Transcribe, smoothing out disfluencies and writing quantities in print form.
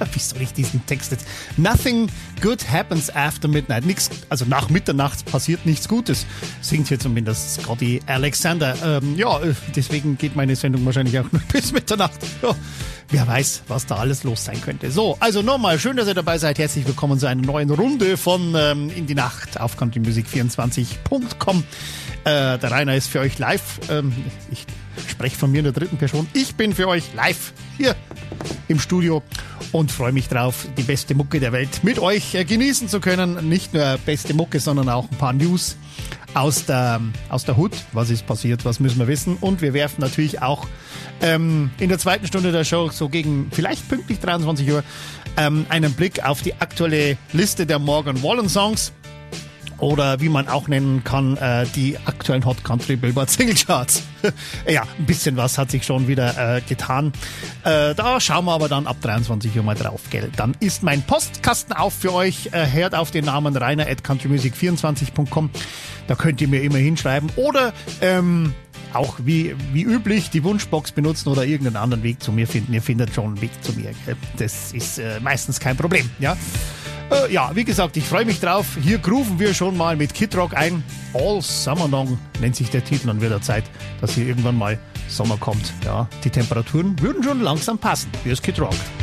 wie soll ich diesen Text jetzt? Nothing good happens after midnight. Nichts, also nach Mitternacht passiert nichts Gutes. Singt hier zumindest Scotty Alexander. Deswegen geht meine Sendung wahrscheinlich auch nur bis Mitternacht. Ja, wer weiß, was da alles los sein könnte. So, also nochmal, schön, dass ihr dabei seid. Herzlich willkommen zu einer neuen Runde von In die Nacht auf countrymusic24.com. Der Rainer ist für euch live. Ich spreche von mir in der dritten Person. Ich bin für euch live hier im Studio und freue mich drauf, die beste Mucke der Welt mit euch genießen zu können. Nicht nur beste Mucke, sondern auch ein paar News aus der Hood. Was ist passiert, was müssen wir wissen? Und wir werfen natürlich auch in der zweiten Stunde der Show, so gegen vielleicht pünktlich 23 Uhr, einen Blick auf die aktuelle Liste der Morgan Wallen Songs. Oder wie man auch nennen kann, die aktuellen Hot Country Billboard Single Charts. Ja, ein bisschen was hat sich schon wieder getan. Da schauen wir aber dann ab 23 Uhr mal drauf, gell? Dann ist mein Postkasten auf für euch. Hört auf den Namen rainer@countrymusic24.com. Da könnt ihr mir immer hinschreiben. Oder auch wie üblich die Wunschbox benutzen oder irgendeinen anderen Weg zu mir finden. Ihr findet schon einen Weg zu mir. Gell? Das ist meistens kein Problem, ja? Wie gesagt, ich freue mich drauf. Hier grooven wir schon mal mit Kid Rock ein. All Summer Long nennt sich der Titel und wird der Zeit, dass hier irgendwann mal Sommer kommt. Ja, die Temperaturen würden schon langsam passen. Hier ist Kid Rock.